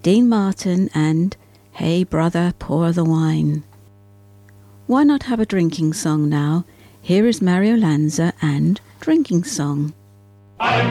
Dean Martin and Hey Brother, Pour the Wine. Why not have a drinking song now? Here is Mario Lanza and Drinking Song.